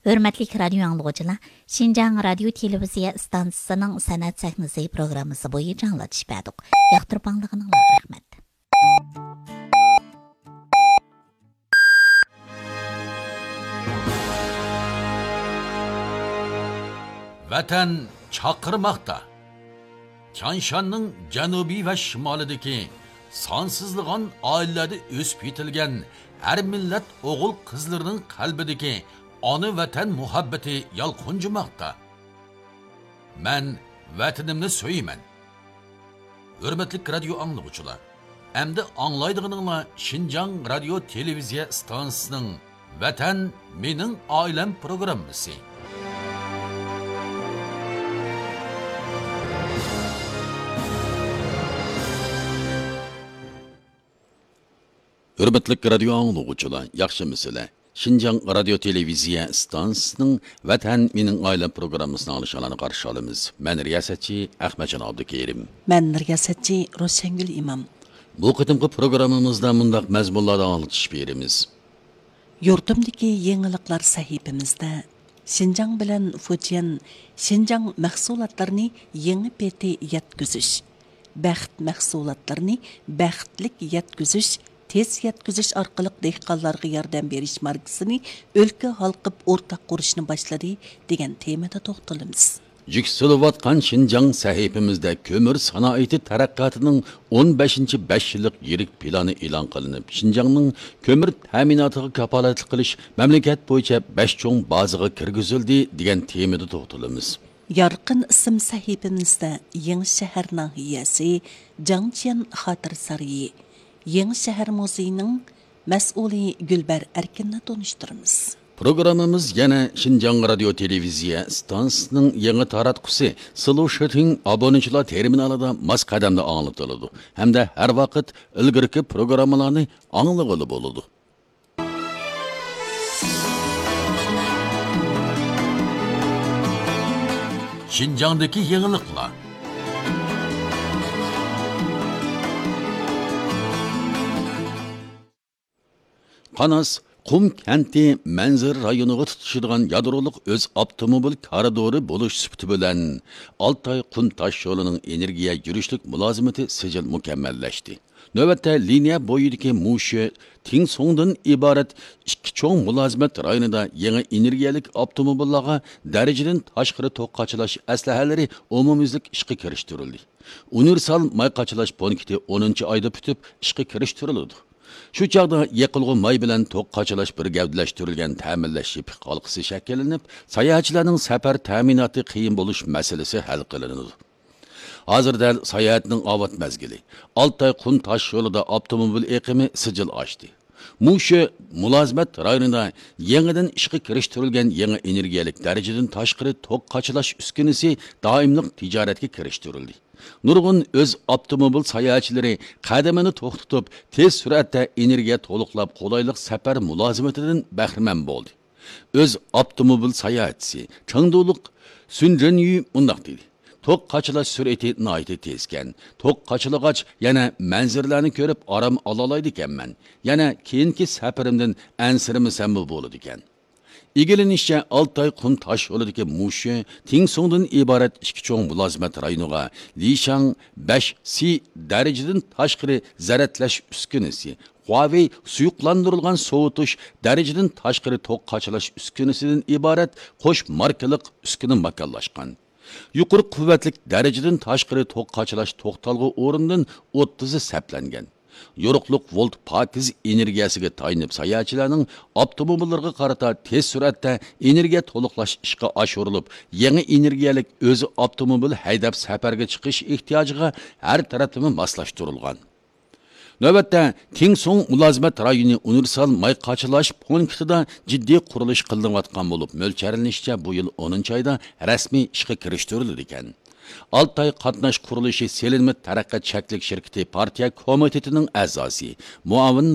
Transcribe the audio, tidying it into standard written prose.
Hürmetlik radyo anlıqçılar, Şinjan Radyo Televiziya stansiyasının sanat sahnesi programması boyunca anlatış berdik. Yaxtırıp anlığınızga rahmet. Vatan çaqırmaqda. Kanshanning janubiy va shimolidagi sonsizlig'an oilalarda o'sib yetilgan har millat o'g'il qizlarining qalbidagi ona vatan muhabbati yalqunjimoqda. Men vatanimni so'yman. Hurmatli radio anglag'uchilar, endi anglaydiganinglar Şinjan Radio Televiziya stansiyasining Vatan mening oilam programmasi. Hürmetlik radio anlıqçılar, yaxşımısınızlar? Şinjan Radio Televiziya stansiyasining Vatan mening oilam programmasini alışanlarni qarshi olamiz. Men riyosatchi Ahmadjon Abdukerim. Men riyosatchi Roshangul Imam. Bu qitimqi programmamizda mundaq mazmunlardan anglatish beramiz. Yurtimdagi yangiliklar sahifamizda Şinjan bilan Fujian Şinjan mahsulotlarini yangi peti yetkazish, baxt mahsulotlarini baxtlik yetkazish, tez yetkazish orqali dehqonlarga yordam berish markasini o'lka halqib o'rtaq qurishni boshladi degan temada to'xtalamiz. Yükselivatqan Şinjan sahifamizda ko'mir sanoati taraqqiyotining 15-5 yillik yirik plani e'lon qilinib, Şinjanning ko'mir ta'minotiga kafolatlik qilish mamlakat bo'yicha 5 cho'ng bazaga kirgizildi degan temada to'xtalamiz. Yorqin ism sahifamizda Yangi shahar nahiyasi Jangjian xotir sarayi Yangi shahar muzeyining mas'uli Gulbar Erkinni tanishtiramiz. Programmamiz yana Şinjan Radio Televiziya stansiyasining yangi taratqusi Solution obunachilar terminalida mos qadamda anglatiladi hamda har vaqt ilgirki programmalarni anglag'ili bo'ladi. Şinjandagi yangiliklar. Qanas Qum kenti Manzir rayoniga tutuşadigan yadroliq o'z avtomobil koridori bo'lish sifati bilan Altay Qum tosh yo'lining energiya yurishlik mulozimati sijil mukammallashdi. Navbatda liniya bo'yidagi Mushe Tingsongdan iborat ikki cho'ng mulozimat rayonida yangi energiyalik avtomobillarga darajadan tashqari to'q qachilash aslahalari umumyuzlik ishga kirishtirildi. Universal may qachilash punkti 10-oyda bitib ishga kirishtirildi. Şu çağda yaqilg'u may bilan to'q qachilash bir gavdalashtirilgan ta'minlash yepik halqasi shakllanib, sayohatchilarning safar ta'minoti qiyin bo'lish masalasi hal qilinadi. Hozirda sayohatning avvat mazgili Altay Qum tosh yo'lida avtomobil eqimi sijil ochdi. Mushe mulozimat rayonida yangidan ishga kirishtirilgan yangi energiyalik darajadan tashqari to'q qachilash uskunasi doimlik tijoratga kirishtirildi. Nurg'un o'z avtomobil sayohatchilari qadamini to'xtatib, tez suratda energiya to'liqlab qulaylik safar mulozimatidan bahramand bo'ldi. O'z avtomobil sayohatchisi Changduliq Sunrenyu undaq dedi. To'q qachilash sur'ati nihoyatda tezkan. To'q qachilag'ach yana manzirlarni ko'rib orom ola oladi ekanman. Yana keyingi safarimdan ansirmasam bo'ladi ekan. İgilinishicha Altay Qum tosh yo'lidagi Mushe Tingsongdan iborat ikki cho'ng mulozimat rayoniga Lishang 5C darajadan tashqari zaratlash uskunasi, Huawei suyuqlantirilgan sovutish darajadan tashqari to'q qachilash uskunasidan iborat qo'sh markalik uskuna makonlashgan. Yuqori quvvatlik darajadan tashqari to'q qachilash to'xtalg'u o'rindan 30 saplangan. Yoruqluq volt pakiz energiyasiga tayinib sayohatchilarning avtomobillarga qarata tez suratda energiya to'liqlash ishga oshirilib, yangi energiyalik o'zi avtomobil haydab safarga chiqish ehtiyojiga har taraflama moslashtirilgan. Navbatda Tingsong mulozimat rayoni universal may qachilash punktida jiddiy qurilish qilinayotgan bo'lib, mo'ljallanishcha bu yil 10-oyda rasmiy ishga kirishtirildi ekan. Altay qatnash qurilishi Selinmet taraqqiyot shaklik shirkati partiya komitetining a'zosi, muavin